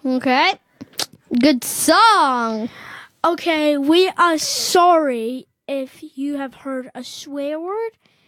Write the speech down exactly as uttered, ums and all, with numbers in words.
Okay. Good song. Okay, we are sorry if you have heard a swear word.